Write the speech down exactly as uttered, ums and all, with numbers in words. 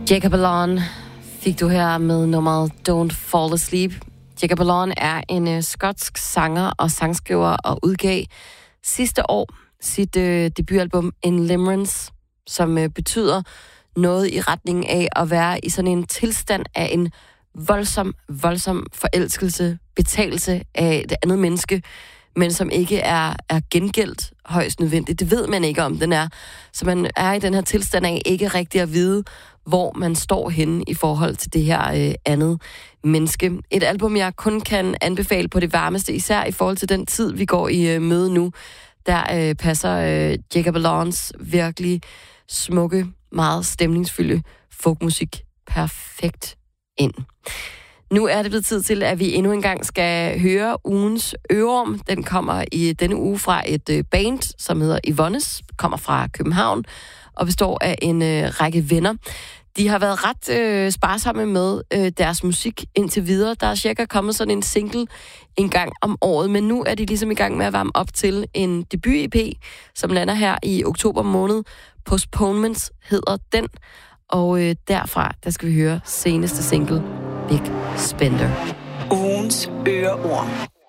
Jacob Elorn fik du her med nummeret Don't Fall Asleep. Jacob Elorn er en uh, skotsk sanger og sangskriver og udgav sidste år sit uh, debutalbum In Limerence, som uh, betyder noget i retning af at være i sådan en tilstand af en voldsom, voldsom forelskelse, betalelse af det andet menneske, men som ikke er, er gengældt højst nødvendigt. Det ved man ikke, om den er. Så man er i den her tilstand af ikke rigtig at vide, hvor man står henne i forhold til det her øh, andet menneske. Et album, jeg kun kan anbefale på det varmeste, især i forhold til den tid, vi går i øh, møde nu. Der øh, passer øh, Jacob Elorns virkelig smukke, meget stemningsfulde folkmusik perfekt ind. Nu er det blevet tid til, at vi endnu en gang skal høre ugens øreorm. Den kommer i denne uge fra et band, som hedder Yvonnes, kommer fra København og består af en øh, række venner. De har været ret øh, sparsomme med øh, deres musik indtil videre. Der er cirka kommet sådan en single en gang om året, men nu er de ligesom i gang med at varme op til en debut-E P, som lander her i oktober måned. Postponements hedder den, og øh, derfra der skal vi høre seneste single, Big Spender. Ugens øreorm.